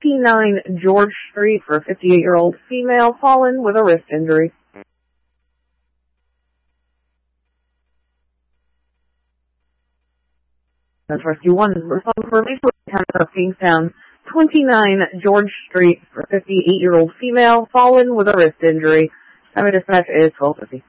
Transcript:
29 George Street for a 58-year-old female fallen with a wrist injury. That's Rescue 1. Responsible for town of Kingstown. 29 George Street for a 58-year-old female fallen with a wrist injury. Time of dispatch is 12:50.